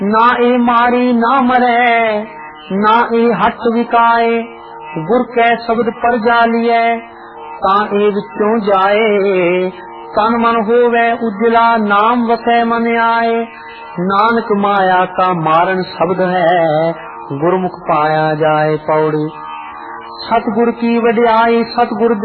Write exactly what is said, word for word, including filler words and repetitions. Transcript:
ना ए मारी ना मरे ना ए हट विकाए, गुर कै शब्द पर जालिए ता ए विचों जाए। तन मन होवे उजला नाम वसै मन आए, नानक माया का मारन शब्द है गुरमुख पाया जाए। पौड़ी सतगुर की वड्याई सतगुर